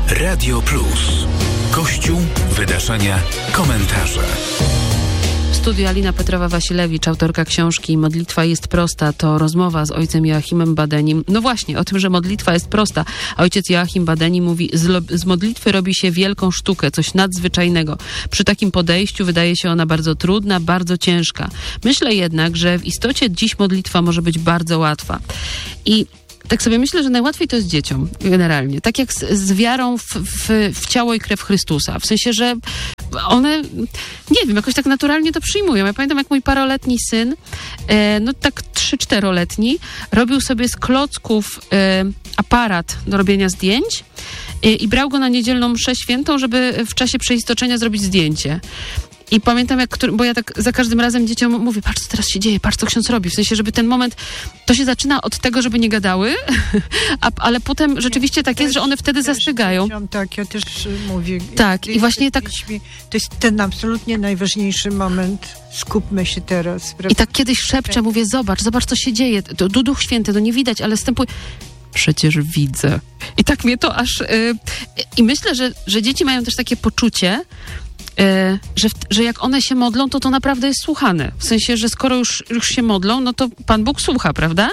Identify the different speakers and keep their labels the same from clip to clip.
Speaker 1: Radio Plus. Kościół, wydarzenia, komentarze.
Speaker 2: W studiu Alina Petrowa-Wasilewicz, autorka książki Modlitwa jest prosta. To rozmowa z ojcem Joachimem Badenim. No właśnie, o tym, że modlitwa jest prosta. A ojciec Joachim Badeni mówi, z modlitwy robi się wielką sztukę, coś nadzwyczajnego. Przy takim podejściu wydaje się ona bardzo trudna, bardzo ciężka. Myślę jednak, że w istocie dziś modlitwa może być bardzo łatwa. I tak sobie myślę, że najłatwiej to jest dzieciom, generalnie. Tak jak z wiarą w ciało i krew Chrystusa. W sensie, że one, nie wiem, jakoś tak naturalnie to przyjmują. Ja pamiętam, jak mój paroletni syn, no tak 3-4-letni, robił sobie z klocków aparat do robienia zdjęć i brał go na niedzielną mszę świętą, żeby w czasie przeistoczenia zrobić zdjęcie. I pamiętam, bo ja tak za każdym razem dzieciom mówię, patrz, co teraz się dzieje, patrz, co ksiądz robi. W sensie, żeby ten moment, to się zaczyna od tego, żeby nie gadały, ale potem rzeczywiście tak jest, że one wtedy zastrzegają.
Speaker 3: Tak, ja też mówię.
Speaker 2: Tak, i właśnie tak.
Speaker 3: To jest ten absolutnie najważniejszy moment. Skupmy się teraz. Prawda?
Speaker 2: I tak kiedyś szepczę, mówię, zobacz, co się dzieje. To Duch Święty, to nie widać, ale wstępuje. Przecież widzę. I tak mnie to aż... I myślę, że dzieci mają też takie poczucie, że jak one się modlą, to naprawdę jest słuchane. W sensie, że skoro już się modlą, no to Pan Bóg słucha, prawda?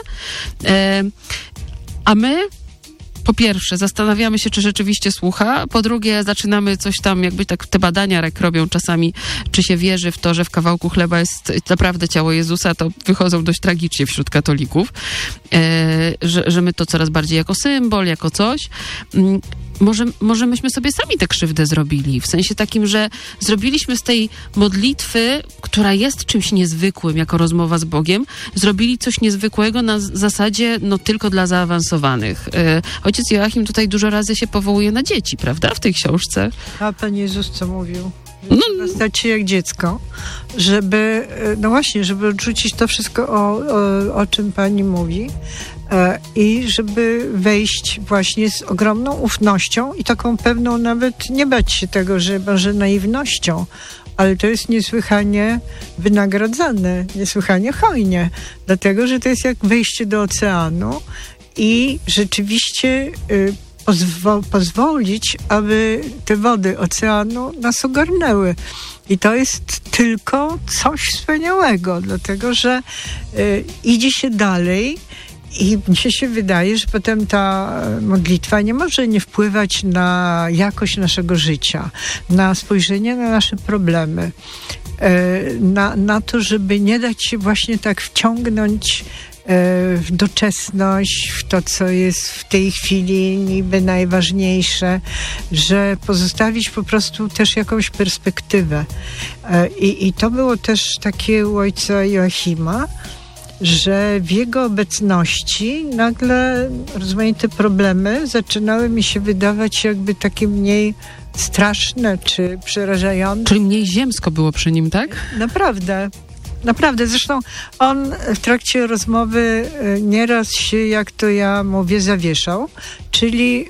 Speaker 2: A my, po pierwsze, zastanawiamy się, czy rzeczywiście słucha. Po drugie, zaczynamy coś tam, jakby tak te badania robią czasami, czy się wierzy w to, że w kawałku chleba jest naprawdę ciało Jezusa, to wychodzą dość tragicznie wśród katolików. Że my to coraz bardziej jako symbol, jako coś. Może myśmy sobie sami tę krzywdę zrobili, w sensie takim, że zrobiliśmy z tej modlitwy, która jest czymś niezwykłym, jako rozmowa z Bogiem, zrobili coś niezwykłego na zasadzie, no tylko dla zaawansowanych. Ojciec Joachim tutaj dużo razy się powołuje na dzieci, prawda, w tej książce?
Speaker 3: A Pan Jezus co mówił? Trzeba stać się jak dziecko, żeby, no właśnie, żeby odrzucić to wszystko, o czym Pani mówi, i żeby wejść właśnie z ogromną ufnością i taką pewną nawet, nie bać się tego, że może naiwnością, ale to jest niesłychanie wynagradzane, niesłychanie hojnie, dlatego, że to jest jak wejście do oceanu i rzeczywiście pozwolić, aby te wody oceanu nas ogarnęły. I to jest tylko coś wspaniałego, dlatego, że idzie się dalej i mnie się wydaje, że potem ta modlitwa nie może nie wpływać na jakość naszego życia, na spojrzenie na nasze problemy, na to, żeby nie dać się właśnie tak wciągnąć w doczesność, w to, co jest w tej chwili niby najważniejsze, że pozostawić po prostu też jakąś perspektywę. I to było też takie u ojca Joachima, że w jego obecności nagle rozmaite problemy zaczynały mi się wydawać jakby takie mniej straszne czy przerażające.
Speaker 2: Czyli mniej ziemsko było przy nim, tak?
Speaker 3: Naprawdę. Zresztą on w trakcie rozmowy nieraz się, jak to ja mówię, zawieszał. Czyli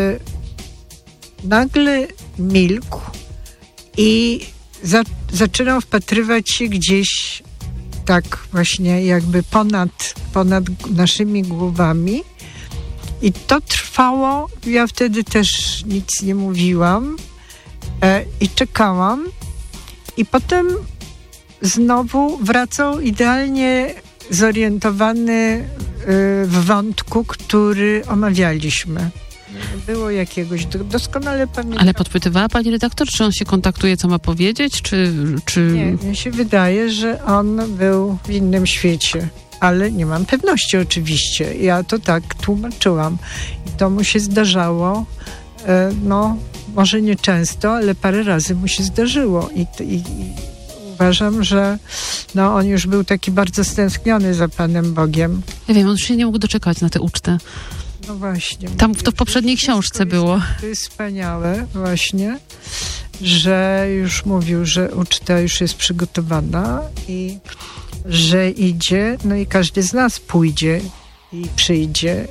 Speaker 3: nagle milkł i zaczynał wpatrywać się gdzieś tak właśnie jakby ponad naszymi głowami. I to trwało. Ja wtedy też nic nie mówiłam i czekałam. I potem znowu wracał idealnie zorientowany w wątku, który omawialiśmy. Nie było jakiegoś, doskonale pamiętam.
Speaker 2: Ale podpytywała pani redaktor, czy on się kontaktuje, co ma powiedzieć, czy...
Speaker 3: Nie, mi się wydaje, że on był w innym świecie. Ale nie mam pewności oczywiście. Ja to tak tłumaczyłam. I to mu się zdarzało, no może nie często, ale parę razy mu się zdarzyło. I uważam, że no, on już był taki bardzo stęskniony za Panem Bogiem.
Speaker 2: Ja wiem, on się nie mógł doczekać na tę ucztę.
Speaker 3: No właśnie.
Speaker 2: Tam to w poprzedniej książce było.
Speaker 3: To jest wspaniałe właśnie, że już mówił, że uczta już jest przygotowana i że idzie, no i każdy z nas pójdzie i przyjdzie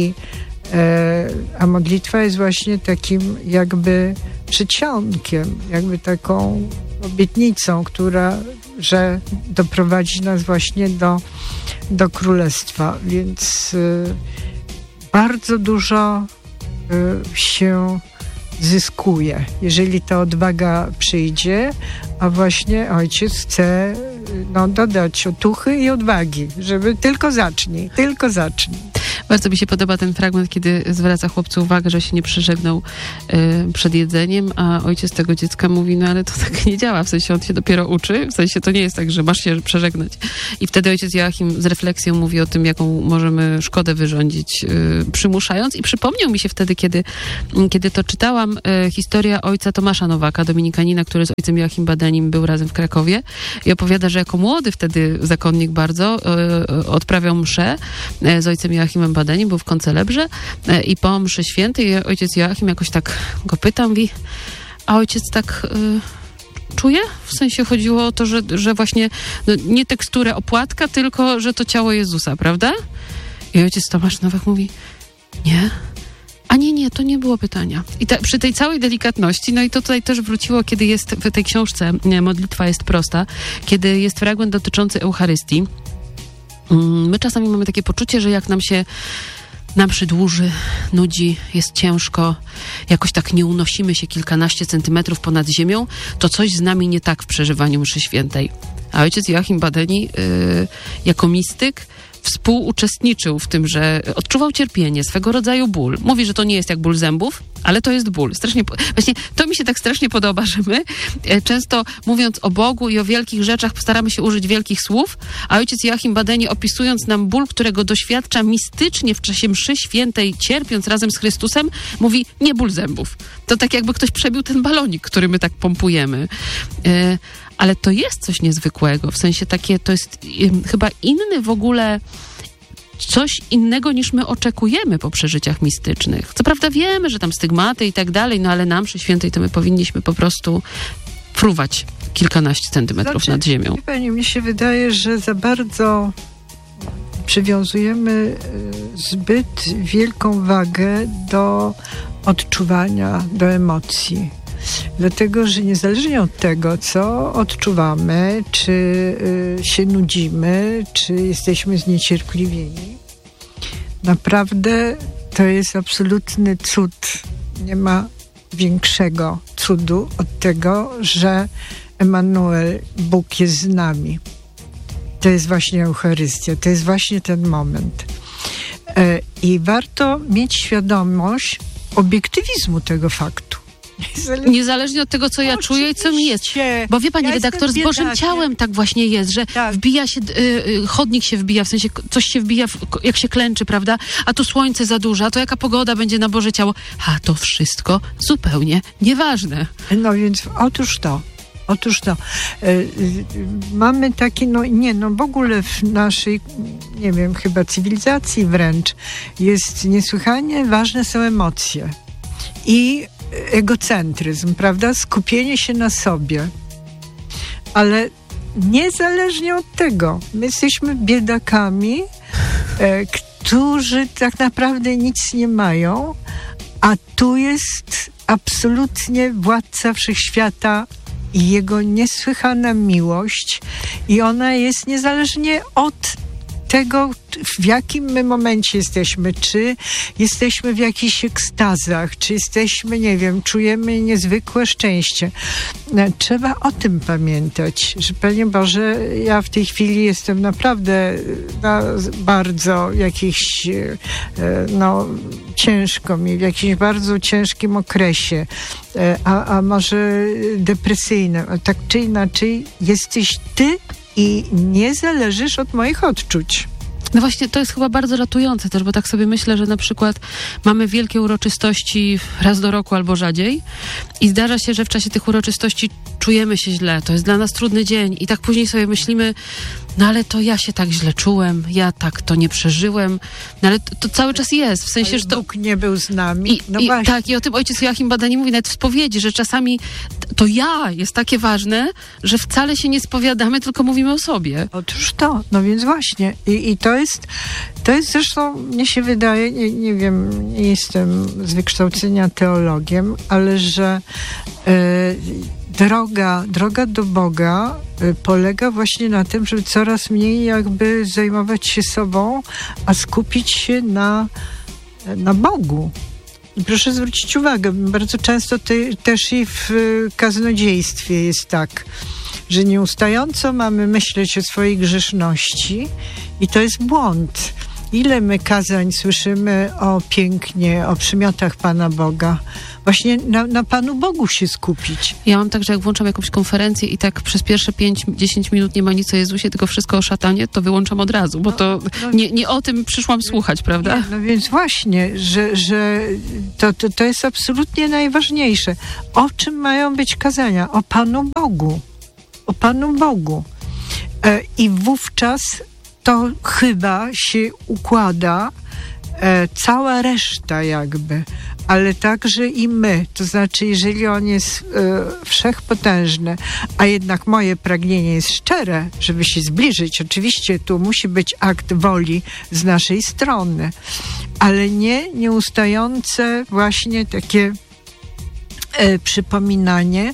Speaker 3: a modlitwa jest właśnie takim jakby przedsionkiem, jakby taką obietnicą, że doprowadzi nas właśnie do królestwa, więc bardzo dużo się zyskuje, jeżeli ta odwaga przyjdzie, a właśnie ojciec chce dodać otuchy i odwagi, żeby tylko zacznij.
Speaker 2: Bardzo mi się podoba ten fragment, kiedy zwraca chłopcu uwagę, że się nie przeżegnał przed jedzeniem, a ojciec tego dziecka mówi, no ale to tak nie działa, w sensie on się dopiero uczy, w sensie to nie jest tak, że masz się przeżegnać. I wtedy ojciec Joachim z refleksją mówi o tym, jaką możemy szkodę wyrządzić, przymuszając, i przypomniał mi się wtedy, kiedy to czytałam, historia ojca Tomasza Nowaka, dominikanina, który z ojcem Joachim Badenim był razem w Krakowie, i opowiada, że jako młody wtedy zakonnik bardzo odprawiał mszę z ojcem Joachimem Badenim, był w koncelebrze, i po mszy świętej ojciec Joachim jakoś tak go pyta, mówi, a ojciec tak czuje? W sensie chodziło o to, że właśnie nie teksturę opłatka, tylko że to ciało Jezusa, prawda? I ojciec Tomasz Nowak mówi, nie. A nie, to nie było pytania. I przy tej całej delikatności, no i to tutaj też wróciło, kiedy jest w tej książce Modlitwa jest prosta, kiedy jest fragment dotyczący Eucharystii. My czasami mamy takie poczucie, że jak nam przydłuży, nudzi, jest ciężko, jakoś tak nie unosimy się kilkanaście centymetrów ponad ziemią, to coś z nami nie tak w przeżywaniu mszy świętej. A ojciec Joachim Badeni jako mistyk współuczestniczył w tym, że odczuwał cierpienie, swego rodzaju ból. Mówi, że to nie jest jak ból zębów, ale to jest ból. Właśnie to mi się tak strasznie podoba, że my często mówiąc o Bogu i o wielkich rzeczach staramy się użyć wielkich słów, a ojciec Joachim Badeni, opisując nam ból, którego doświadcza mistycznie w czasie mszy świętej, cierpiąc razem z Chrystusem, mówi, nie ból zębów. To tak jakby ktoś przebił ten balonik, który my tak pompujemy. Ale to jest coś niezwykłego, w sensie takie, to jest chyba inny w ogóle, coś innego niż my oczekujemy po przeżyciach mistycznych. Co prawda wiemy, że tam stygmaty i tak dalej, no ale na mszy świętej to my powinniśmy po prostu fruwać kilkanaście centymetrów nad ziemią.
Speaker 3: Pani, mi się wydaje, że za bardzo przywiązujemy zbyt wielką wagę do odczuwania, do emocji. Dlatego, że niezależnie od tego, co odczuwamy, czy się nudzimy, czy jesteśmy zniecierpliwieni, naprawdę to jest absolutny cud. Nie ma większego cudu od tego, że Emanuel, Bóg jest z nami. To jest właśnie Eucharystia, to jest właśnie ten moment. I warto mieć świadomość obiektywizmu tego faktu.
Speaker 2: Niezależnie od tego, co ja czuję i co mi jest. Bo wie pani redaktor, z Bożym ciałem tak właśnie jest, że wbija się, chodnik się wbija, w sensie coś się wbija, jak się klęczy, prawda? A tu słońce za dużo, a to jaka pogoda będzie na Boże ciało. A to wszystko zupełnie nieważne.
Speaker 3: No więc otóż to. Mamy takie, w ogóle w naszej, nie wiem, chyba cywilizacji wręcz jest niesłychanie ważne są emocje. I egocentryzm, prawda? Skupienie się na sobie. Ale niezależnie od tego, my jesteśmy biedakami, którzy tak naprawdę nic nie mają, a tu jest absolutnie władca wszechświata i jego niesłychana miłość i ona jest niezależnie od tego, w jakim my momencie jesteśmy, czy jesteśmy w jakichś ekstazach, czy jesteśmy, nie wiem, czujemy niezwykłe szczęście. Trzeba o tym pamiętać, że Panie Boże, ja w tej chwili jestem naprawdę bardzo ciężko mi, w jakimś bardzo ciężkim okresie, a może depresyjnym, a tak czy inaczej jesteś Ty i nie zależysz od moich odczuć.
Speaker 2: No właśnie, to jest chyba bardzo ratujące też, bo tak sobie myślę, że na przykład mamy wielkie uroczystości raz do roku albo rzadziej i zdarza się, że w czasie tych uroczystości czujemy się źle, to jest dla nas trudny dzień i tak później sobie myślimy, no ale to ja się tak źle czułem, ja tak to nie przeżyłem, no ale to cały czas jest, w sensie,
Speaker 3: ale
Speaker 2: że to...
Speaker 3: Bóg nie był z nami.
Speaker 2: Tak, i o tym ojciec Joachim Badeni mówi nawet w spowiedzi, że czasami to ja jest takie ważne, że wcale się nie spowiadamy, tylko mówimy o sobie.
Speaker 3: Otóż to, no więc właśnie. I to jest zresztą, mnie się wydaje, nie wiem, nie jestem z wykształcenia teologiem, ale że droga do Boga polega właśnie na tym, żeby coraz mniej jakby zajmować się sobą, a skupić się na Bogu. I proszę zwrócić uwagę, bardzo często też i w kaznodziejstwie jest tak, że nieustająco mamy myśleć o swojej grzeszności i to jest błąd. Ile my kazań słyszymy o pięknie, o przymiotach Pana Boga. Właśnie na Panu Bogu się skupić.
Speaker 2: Ja mam tak, że jak włączam jakąś konferencję i tak przez pierwsze 5-10 minut nie ma nic o Jezusie, tylko wszystko o szatanie, to wyłączam od razu, bo nie o tym przyszłam słuchać, prawda?
Speaker 3: Nie, no więc właśnie, że to jest absolutnie najważniejsze. O czym mają być kazania? O Panu Bogu. O Panu Bogu. I wówczas to chyba się układa cała reszta jakby, ale także i my. To znaczy, jeżeli on jest wszechpotężny, a jednak moje pragnienie jest szczere, żeby się zbliżyć, oczywiście tu musi być akt woli z naszej strony, ale nie nieustające właśnie takie przypominanie.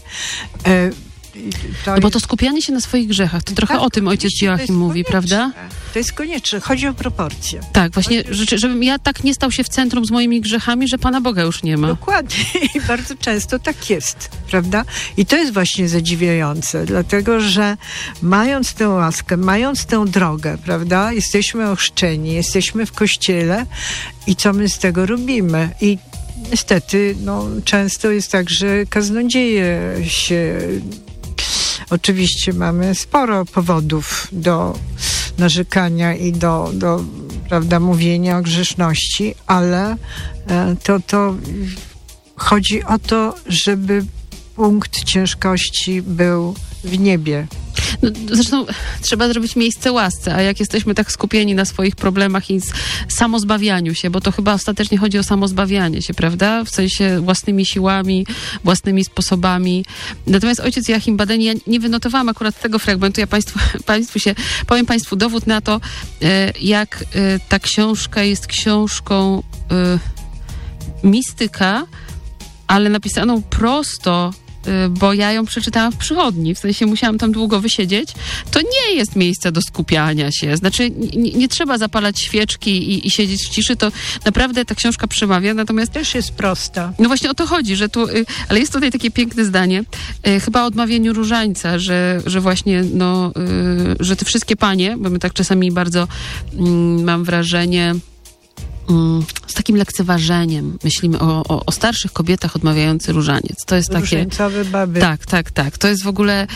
Speaker 2: No bo to skupianie się na swoich grzechach, to trochę o tym ojciec Joachim mówi, prawda?
Speaker 3: To jest konieczne. Chodzi o proporcje.
Speaker 2: Tak, właśnie, żebym ja tak nie stał się w centrum z moimi grzechami, że Pana Boga już nie ma.
Speaker 3: Dokładnie. I bardzo często tak jest, prawda? I to jest właśnie zadziwiające, dlatego, że mając tę łaskę, mając tę drogę, prawda? Jesteśmy ochrzczeni, jesteśmy w Kościele i co my z tego robimy? I niestety, często jest tak, że kaznodzieje się... Oczywiście mamy sporo powodów do narzekania i do prawda, mówienia o grzeszności, ale to chodzi o to, żeby punkt ciężkości był w niebie.
Speaker 2: No, zresztą trzeba zrobić miejsce łasce, a jak jesteśmy tak skupieni na swoich problemach i samozbawianiu się, bo to chyba ostatecznie chodzi o samozbawianie się, prawda? W sensie własnymi siłami, własnymi sposobami. Natomiast ojciec Joachim Badeni, ja nie wynotowałam akurat tego fragmentu, ja powiem Państwu dowód na to, jak ta książka jest książką mistyka, ale napisaną prosto, bo ja ją przeczytałam w przychodni, w sensie musiałam tam długo wysiedzieć. To nie jest miejsce do skupiania się. Znaczy nie trzeba zapalać świeczki i siedzieć w ciszy, to naprawdę ta książka przemawia, natomiast...
Speaker 3: Też jest prosta.
Speaker 2: No właśnie o to chodzi, że tu... Ale jest tutaj takie piękne zdanie, chyba o odmawianiu różańca, że właśnie, że te wszystkie panie, bo my tak czasami bardzo mam wrażenie... z takim lekceważeniem myślimy o starszych kobietach odmawiających różaniec. To jest takie...
Speaker 3: Różańcowe baby.
Speaker 2: Tak. To jest w ogóle...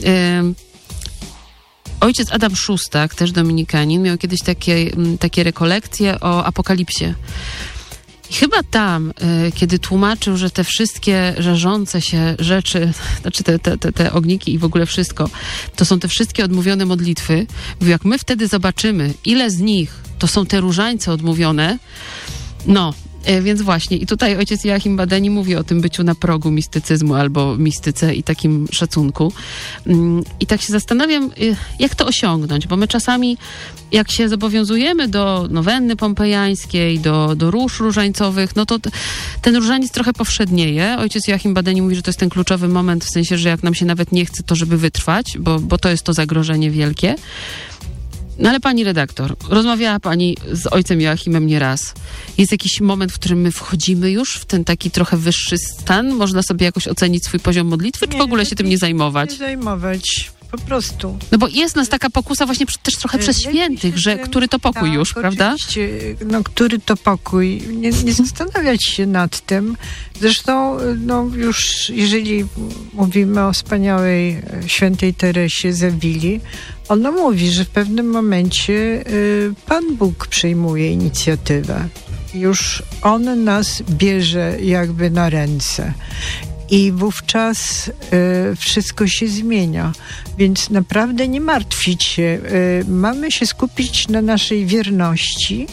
Speaker 2: Ojciec Adam Szóstak, też dominikanin, miał kiedyś takie rekolekcje o apokalipsie. I chyba tam, kiedy tłumaczył, że te wszystkie żarzące się rzeczy, znaczy te ogniki i w ogóle wszystko, to są te wszystkie odmówione modlitwy, mówił, jak my wtedy zobaczymy, ile z nich to są te różańce odmówione, więc właśnie. I tutaj ojciec Joachim Badeni mówi o tym byciu na progu mistycyzmu albo mistyce i takim szacunku. I tak się zastanawiam, jak to osiągnąć, bo my czasami, jak się zobowiązujemy do nowenny pompejańskiej, do róż różańcowych, no to ten różaniec trochę powszednieje. Ojciec Joachim Badeni mówi, że to jest ten kluczowy moment, w sensie, że jak nam się nawet nie chce, to żeby wytrwać, bo to jest to zagrożenie wielkie. No ale pani redaktor, rozmawiała pani z ojcem Joachimem nieraz. Jest jakiś moment, w którym my wchodzimy już w ten taki trochę wyższy stan? Można sobie jakoś ocenić swój poziom modlitwy, czy w ogóle się tym nie zajmować?
Speaker 3: Nie zajmować, po prostu.
Speaker 2: No bo jest nas taka pokusa właśnie też trochę przez świętych, że który to pokój
Speaker 3: tak,
Speaker 2: już, prawda?
Speaker 3: Oczywiście, który to pokój. Nie zastanawiać się nad tym. Zresztą, już jeżeli mówimy o wspaniałej świętej Teresie z Awili, ona mówi, że w pewnym momencie Pan Bóg przejmuje inicjatywę. Już On nas bierze jakby na ręce. I wówczas wszystko się zmienia. Więc naprawdę nie martwić się. Mamy się skupić na naszej wierności.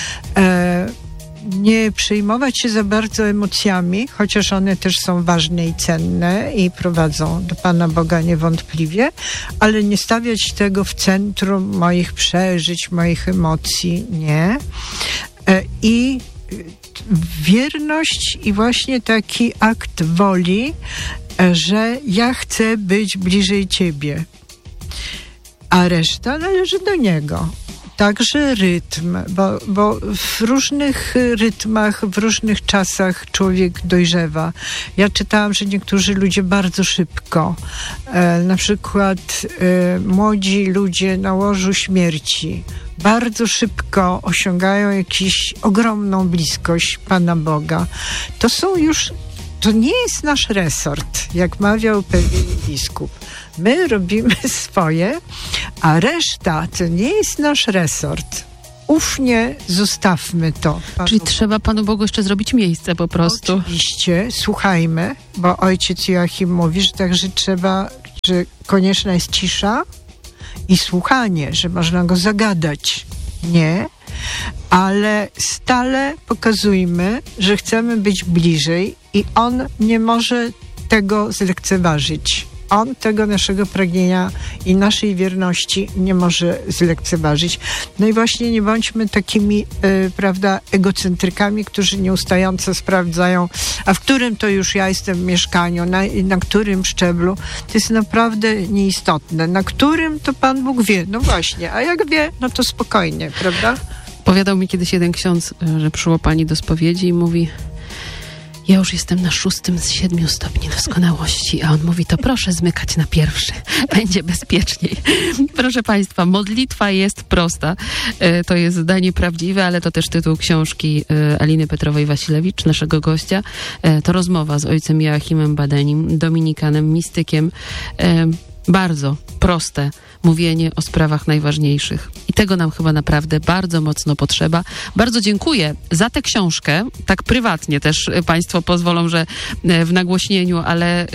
Speaker 3: Nie przejmować się za bardzo emocjami, chociaż one też są ważne i cenne i prowadzą do Pana Boga niewątpliwie, ale nie stawiać tego w centrum moich przeżyć, moich emocji, nie. I wierność i właśnie taki akt woli, że ja chcę być bliżej Ciebie, a reszta należy do Niego. także rytm, bo w różnych rytmach, w różnych czasach człowiek dojrzewa. Ja czytałam, że niektórzy ludzie bardzo szybko, na przykład młodzi ludzie na łożu śmierci, bardzo szybko osiągają jakąś ogromną bliskość Pana Boga. To nie jest nasz resort, jak mawiał pewien biskup. My robimy swoje, a reszta to nie jest nasz resort. Ufnie zostawmy to.
Speaker 2: Czyli trzeba Panu Bogu jeszcze zrobić miejsce po prostu.
Speaker 3: Oczywiście, słuchajmy, bo ojciec Joachim mówi, że także że konieczna jest cisza i słuchanie, że można go zagadać. Nie, ale stale pokazujmy, że chcemy być bliżej i on nie może tego zlekceważyć. On tego naszego pragnienia i naszej wierności nie może zlekceważyć. No i właśnie nie bądźmy takimi, egocentrykami, którzy nieustająco sprawdzają, a w którym to już ja jestem w mieszkaniu, na którym szczeblu. To jest naprawdę nieistotne. Na którym to Pan Bóg wie. No właśnie, a jak wie, no to spokojnie, prawda?
Speaker 2: Powiadał mi kiedyś jeden ksiądz, że przyszło pani do spowiedzi i mówi: ja już jestem na 6 z 7 stopni doskonałości, a on mówi: to proszę zmykać na 1, będzie bezpieczniej. Proszę Państwa, modlitwa jest prosta. To jest zdanie prawdziwe, ale to też tytuł książki Aliny Petrowej-Wasilewicz, naszego gościa. To rozmowa z ojcem Joachimem Badenim, dominikanem, mistykiem. Bardzo proste mówienie o sprawach najważniejszych. I tego nam chyba naprawdę bardzo mocno potrzeba. Bardzo dziękuję za tę książkę. Tak prywatnie też Państwo pozwolą, że w nagłośnieniu, ale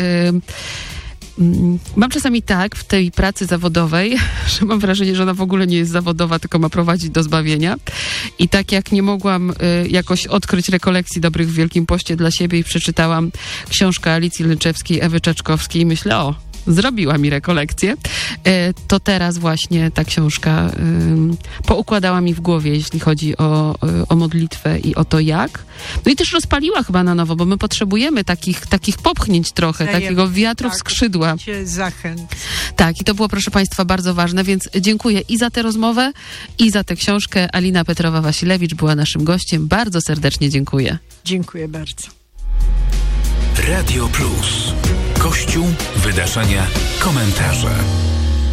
Speaker 2: mam czasami tak w tej pracy zawodowej, że mam wrażenie, że ona w ogóle nie jest zawodowa, tylko ma prowadzić do zbawienia. I tak jak nie mogłam jakoś odkryć rekolekcji dobrych w Wielkim Poście dla siebie i przeczytałam książkę Alicji Lęczewskiej, Ewy Czaczkowskiej i myślę: zrobiła mi rekolekcję, to teraz właśnie ta książka poukładała mi w głowie, jeśli chodzi o modlitwę i o to jak. No i też rozpaliła chyba na nowo, bo my potrzebujemy takich popchnięć trochę, takiego wiatru w skrzydła.
Speaker 3: Zachęt.
Speaker 2: Tak, i to było, proszę Państwa, bardzo ważne, więc dziękuję i za tę rozmowę, i za tę książkę. Alina Petrowa-Wasilewicz była naszym gościem. Bardzo serdecznie dziękuję.
Speaker 3: Dziękuję bardzo.
Speaker 1: Radio Plus. Kościół, wydarzenia, komentarze.